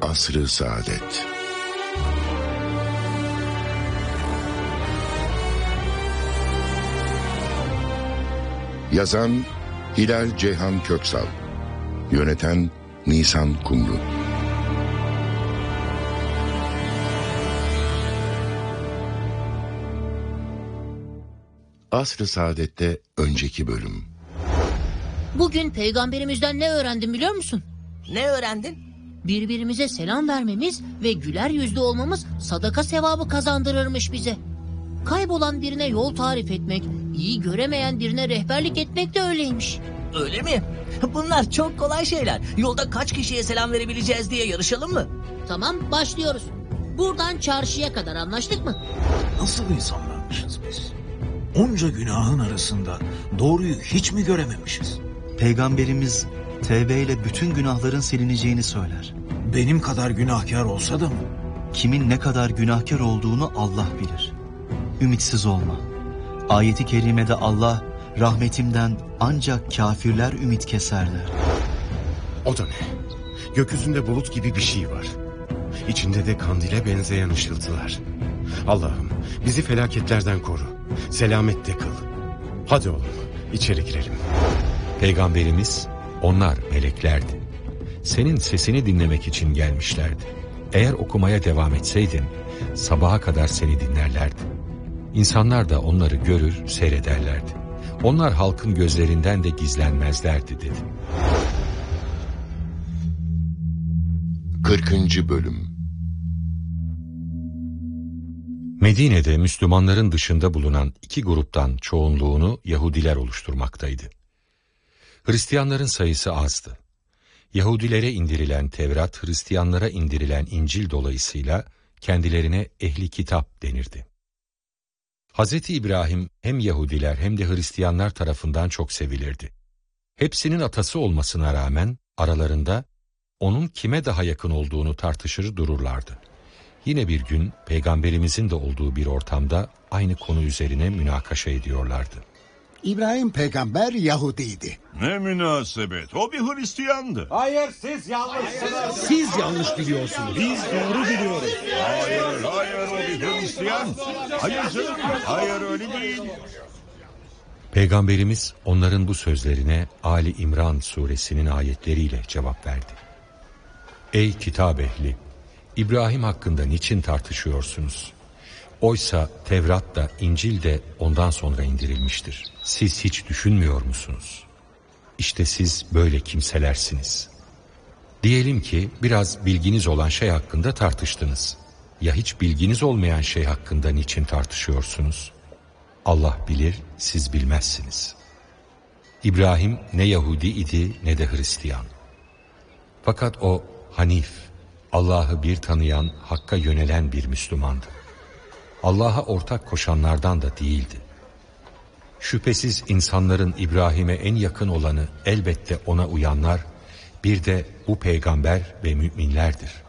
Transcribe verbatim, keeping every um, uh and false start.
Asr-ı Saadet. Yazan Hilal Ceyhan Köksal, yöneten Nisan Kumru. Asr-ı Saadet'te önceki bölüm. Bugün peygamberimizden ne öğrendim biliyor musun? Ne öğrendin? Birbirimize selam vermemiz ve güler yüzlü olmamız sadaka sevabı kazandırırmış bize. Kaybolan birine yol tarif etmek, iyi göremeyen birine rehberlik etmek de öyleymiş. Öyle mi? Bunlar çok kolay şeyler. Yolda kaç kişiye selam verebileceğiz diye yarışalım mı? Tamam, başlıyoruz. Buradan çarşıya kadar, anlaştık mı? Nasıl insanlarmışız biz? Onca günahın arasında doğruyu hiç mi görememişiz? Peygamberimiz tevbeyle bütün günahların silineceğini söyler. Benim kadar günahkar olsa da mı? Kimin ne kadar günahkar olduğunu Allah bilir. Ümitsiz olma. Ayeti kerimede Allah, rahmetimden ancak kafirler ümit keserler. O da ne? Gökyüzünde bulut gibi bir şey var. İçinde de kandile benzeyen ışıltılar. Allah'ım bizi felaketlerden koru. Selamette kıl. Hadi oğlum, içeri girelim. Peygamberimiz, onlar meleklerdi. Senin sesini dinlemek için gelmişlerdi. Eğer okumaya devam etseydin, sabaha kadar seni dinlerlerdi. İnsanlar da onları görür, seyrederlerdi. Onlar halkın gözlerinden de gizlenmezlerdi dedi. kırkıncı bölüm. Medine'de Müslümanların dışında bulunan iki gruptan çoğunluğunu Yahudiler oluşturmaktaydı. Hristiyanların sayısı azdı. Yahudilere indirilen Tevrat, Hristiyanlara indirilen İncil dolayısıyla kendilerine ehli kitap denirdi. Hazreti İbrahim hem Yahudiler hem de Hristiyanlar tarafından çok sevilirdi. Hepsinin atası olmasına rağmen aralarında onun kime daha yakın olduğunu tartışır dururlardı. Yine bir gün Peygamberimizin de olduğu bir ortamda aynı konu üzerine münakaşa ediyorlardı. İbrahim peygamber Yahudiydi. Ne münasebet, o bir Hristiyandı. Hayır, siz yanlışsınız. Siz yanlış biliyorsunuz. Biz doğru biliyoruz. Hayır, hayır, o bir Hristiyan. Hayır canım, hayır öyle değil. Peygamberimiz onların bu sözlerine Ali İmran suresinin ayetleriyle cevap verdi. Ey kitap ehli! İbrahim hakkında niçin tartışıyorsunuz? Oysa Tevrat da İncil de ondan sonra indirilmiştir. Siz hiç düşünmüyor musunuz? İşte siz böyle kimselersiniz. Diyelim ki biraz bilginiz olan şey hakkında tartıştınız. Ya hiç bilginiz olmayan şey hakkında niçin tartışıyorsunuz? Allah bilir, siz bilmezsiniz. İbrahim ne Yahudi idi ne de Hristiyan. Fakat o Hanif, Allah'ı bir tanıyan, Hakk'a yönelen bir Müslümandı. Allah'a ortak koşanlardan da değildi. Şüphesiz insanların İbrahim'e en yakın olanı elbette ona uyanlar, bir de bu peygamber ve müminlerdir.